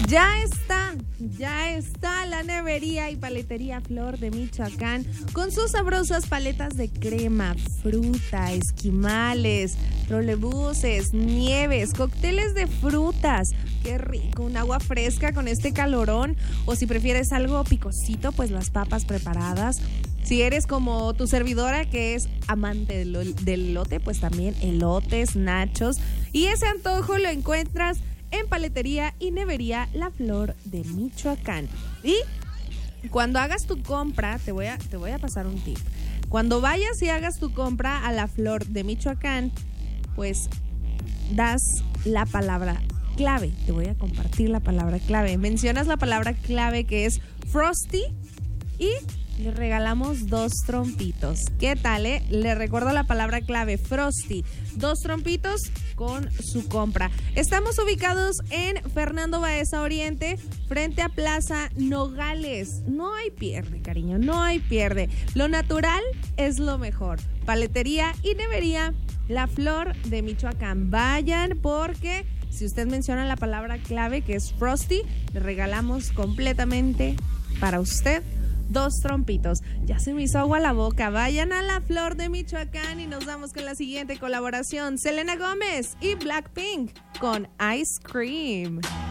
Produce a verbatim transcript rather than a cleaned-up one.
Ya está, ya está la nevería y paletería Flor de Michoacán con sus sabrosas paletas de crema, fruta, esquimales, trolebuses, nieves, cócteles de frutas. Qué rico, un agua fresca con este calorón. O si prefieres algo picosito, pues las papas preparadas. Si eres como tu servidora que es amante del, del elote, pues también elotes, nachos. Y ese antojo lo encuentras en Paletería y Nevería La Flor de Michoacán. Y cuando hagas tu compra, te voy a, te voy a pasar un tip. Cuando vayas y hagas tu compra a La Flor de Michoacán, pues das la palabra clave. Te voy a compartir la palabra clave. Mencionas la palabra clave que es Frosty y le regalamos dos trompitos. ¿Qué tal, eh? Le recuerdo la palabra clave, Frosty. Dos trompitos con su compra. Estamos ubicados en Fernando Baeza Oriente, frente a Plaza Nogales. No hay pierde, cariño, no hay pierde. Lo natural es lo mejor. Paletería y Nevería La Flor de Michoacán. Vayan porque si usted menciona la palabra clave que es Frosty, le regalamos completamente para usted dos trompitos. Ya se me hizo agua la boca. Vayan a La Flor de Michoacán y nos vamos con la siguiente colaboración. Selena Gómez y Blackpink con Ice Cream.